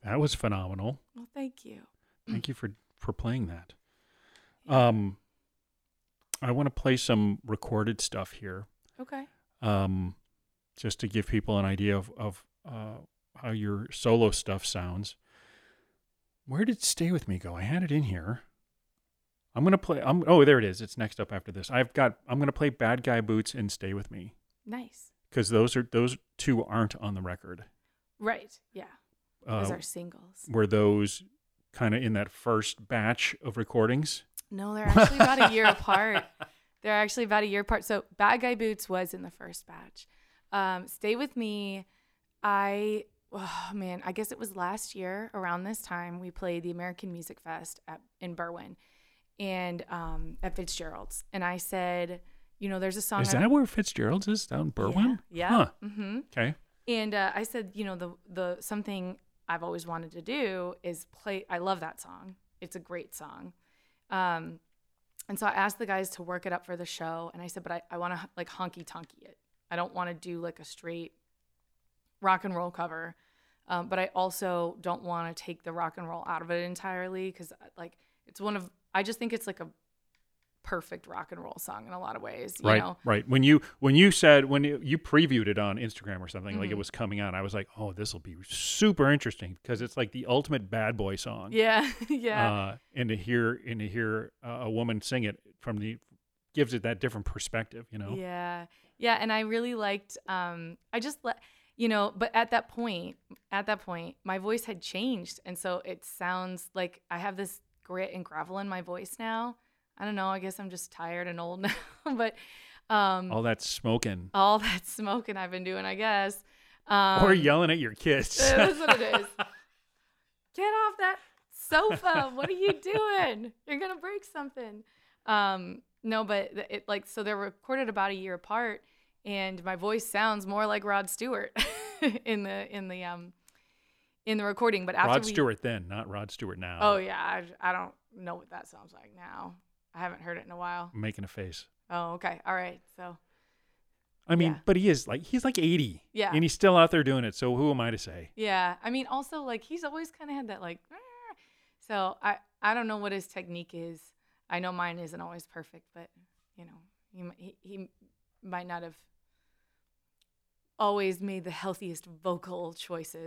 That was phenomenal. Well, thank you. Thank you for playing that. I want to play some recorded stuff here. Okay. Just to give people an idea of how your solo stuff sounds. Where did Stay With Me go? I had it in here. I'm going to play. Oh, there it is. It's next up after this. I'm going to play Bad Guy Boots and Stay With Me. Nice. Because those two aren't on the record. Right. Yeah. Those are singles. Were those kind of in that first batch of recordings? No, they're actually about a year apart. So Bad Guy Boots was in the first batch. Stay With Me, I guess it was last year around this time we played the American Music Fest in Berwyn and at Fitzgerald's. And I said, there's a song. Is that where Fitzgerald's is, down in Berwyn? Yeah. Huh. Mm-hmm. Okay. And I said, the something I've always wanted to do is play. I love that song. It's a great song. And so I asked the guys to work it up for the show. And I said, but I want to like honky tonky it. I don't want to do like a straight rock and roll cover. But I also don't want to take the rock and roll out of it entirely. Cause like I just think it's like a perfect rock and roll song in a lot of ways. You know? Right. When you previewed it on Instagram or something, like it was coming out, I was like, oh, this will be super interesting because it's like the ultimate bad boy song. Yeah. Yeah. And to hear a woman sing it gives it that different perspective, Yeah. Yeah. And I really liked, but at that point, my voice had changed. And so it sounds like I have this grit and gravel in my voice now. I don't know. I guess I'm just tired and old now, but all that smoking I've been doing, I guess. Or yelling at your kids. That's what it is. Get off that sofa. What are you doing? You're going to break something. No, but so they're recorded about a year apart and my voice sounds more like Rod Stewart in the recording. But after Rod Stewart then, not Rod Stewart now. Oh yeah. I don't know what that sounds like now. I haven't heard it in a while. I'm making a face. Oh, okay. All right. So. I mean, but he's like 80. Yeah. And he's still out there doing it. So who am I to say? Yeah. I mean, also like he's always kind of had that like, so I don't know what his technique is. I know mine isn't always perfect, but he might not have always made the healthiest vocal choices.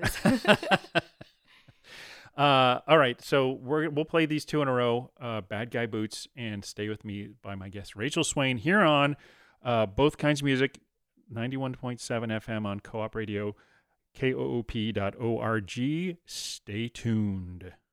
All right, so we'll play these two in a row, Bad Guy Boots and Stay With Me by my guest Rachel Swain here on Both Kinds of Music, 91.7 FM on Co-op Radio, koop.org. Stay tuned.